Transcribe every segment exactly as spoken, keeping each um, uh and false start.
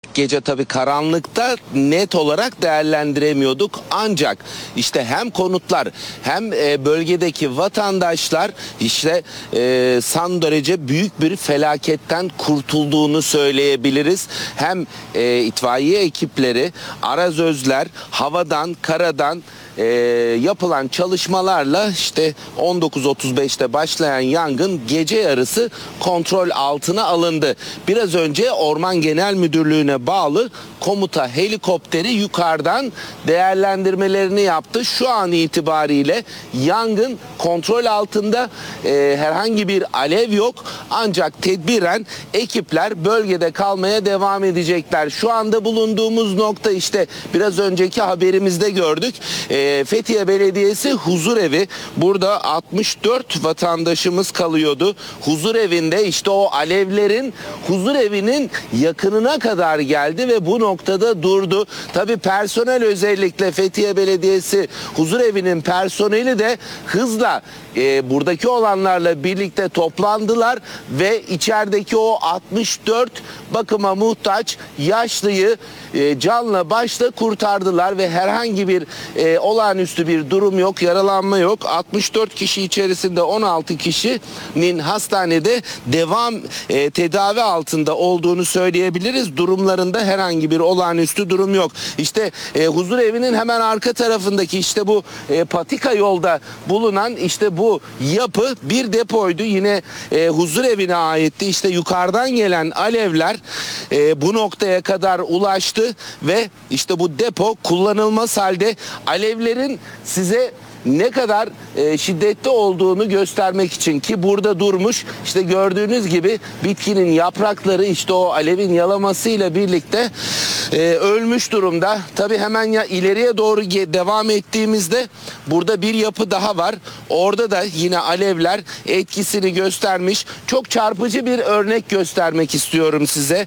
Gece tabii karanlıkta net olarak değerlendiremiyorduk. Ancak işte hem konutlar hem e, bölgedeki vatandaşlar işte e, son derece büyük bir felaketten kurtulduğunu söyleyebiliriz. Hem e, itfaiye ekipleri, arazözler havadan, karadan e, yapılan çalışmalarla işte on dokuz otuz beşte başlayan yangın gece yarısı kontrol altına alındı. Biraz önce Orman Genel Müdürlüğü'ne bağlı komuta helikopteri yukarıdan değerlendirmelerini yaptı. Şu an itibariyle yangın kontrol altında, e, herhangi bir alev yok. Ancak tedbiren ekipler bölgede kalmaya devam edecekler. Şu anda bulunduğumuz nokta işte biraz önceki haberimizde gördük. E, Fethiye Belediyesi huzurevi. Burada altmış dört vatandaşımız kalıyordu. Huzurevinde işte o alevlerin huzurevinin yakınına kadar geldi ve bu noktada durdu. Tabii personel, özellikle Fethiye Belediyesi huzurevinin personeli de hızla e, buradaki olanlarla birlikte toplandılar ve içerideki o altmış dört bakıma muhtaç yaşlıyı e, canla başla kurtardılar ve herhangi bir e, olağanüstü bir durum yok, yaralanma yok. altmış dört kişi içerisinde on altı kişinin hastanede devam e, tedavi altında olduğunu söyleyebiliriz. Durumlarında herhangi bir olağanüstü durum yok. İşte e, huzurevinin hemen arka tarafındaki işte bu e, patika yolda bulunan işte bu yapı bir depoydu. Yine e, huzurevine aitti. İşte yukarıdan gelen alevler e, bu noktaya kadar ulaştı ve işte bu depo kullanılmaz halde. Alevlerin size ne kadar e, şiddetli olduğunu göstermek için ki burada durmuş, işte gördüğünüz gibi bitkinin yaprakları işte o alevin yalamasıyla birlikte e, ölmüş durumda. Tabii hemen ya ileriye doğru devam ettiğimizde burada bir yapı daha var. Orada da yine alevler etkisini göstermiş. Çok çarpıcı bir örnek göstermek istiyorum size.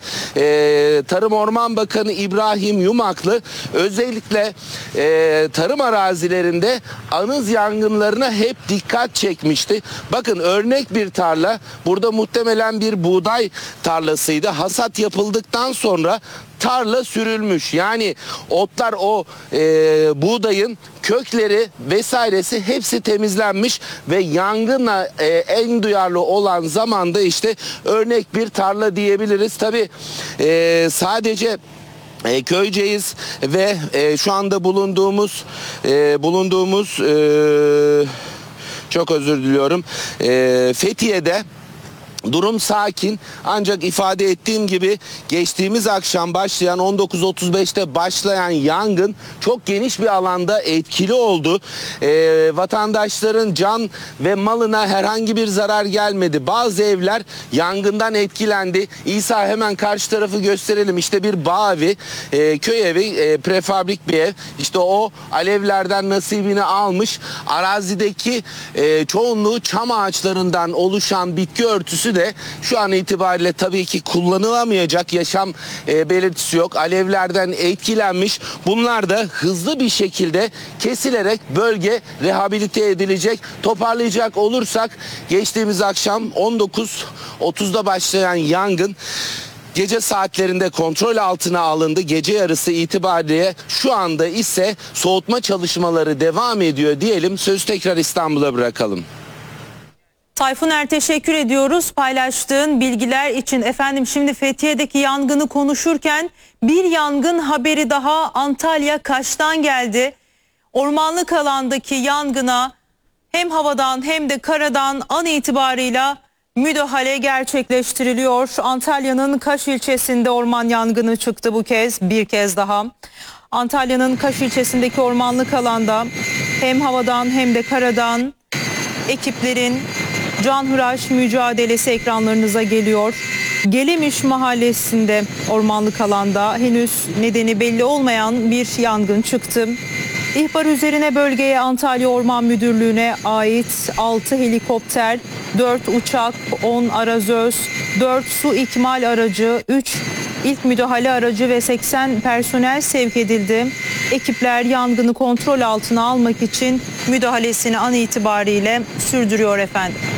E, Tarım Orman Bakanı İbrahim Yumaklı özellikle e, tarım arazilerinde anız yangınlarına hep dikkat çekmişti. Bakın, örnek bir tarla. Burada muhtemelen bir buğday tarlasıydı. Hasat yapıldıktan sonra tarla sürülmüş. Yani otlar, o e, buğdayın kökleri vesairesi hepsi temizlenmiş ve yangına e, en duyarlı olan zamanda işte örnek bir tarla diyebiliriz. Tabii e, sadece E, Köyceğiz ve e, şu anda bulunduğumuz e, bulunduğumuz e, çok özür diliyorum e, Fethiye'de durum sakin, ancak ifade ettiğim gibi geçtiğimiz akşam başlayan on dokuz otuz beşte başlayan yangın çok geniş bir alanda etkili oldu. Ee, vatandaşların can ve malına herhangi bir zarar gelmedi. Bazı evler yangından etkilendi. İsa, hemen karşı tarafı gösterelim. İşte bir bağ evi, e, köy evi, e, prefabrik bir ev. İşte o alevlerden nasibini almış. Arazideki e, çoğunluğu çam ağaçlarından oluşan bitki örtüsü de şu an itibariyle tabii ki kullanılamayacak, yaşam e, belirtisi yok. Alevlerden etkilenmiş. Bunlar da hızlı bir şekilde kesilerek bölge rehabilite edilecek. Toparlayacak olursak, geçtiğimiz akşam on dokuz otuzda başlayan yangın gece saatlerinde kontrol altına alındı. Gece yarısı itibariyle şu anda ise soğutma çalışmaları devam ediyor diyelim. Sözü tekrar İstanbul'a bırakalım. Tayfuner, teşekkür ediyoruz paylaştığın bilgiler için. Efendim, şimdi Fethiye'deki yangını konuşurken bir yangın haberi daha Antalya Kaş'tan geldi. Ormanlık alandaki yangına hem havadan hem de karadan an itibarıyla müdahale gerçekleştiriliyor. Antalya'nın Kaş ilçesinde orman yangını çıktı bu kez, bir kez daha. Antalya'nın Kaş ilçesindeki ormanlık alanda hem havadan hem de karadan ekiplerin canhıraş mücadelesi ekranlarınıza geliyor. Gelemiş mahallesinde ormanlık alanda henüz nedeni belli olmayan bir yangın çıktı. İhbar üzerine bölgeye Antalya Orman Müdürlüğü'ne ait altı helikopter, dört uçak, on arazöz, dört su ikmal aracı, üç ilk müdahale aracı ve seksen personel sevk edildi. Ekipler yangını kontrol altına almak için müdahalesini an itibariyle sürdürüyor efendim.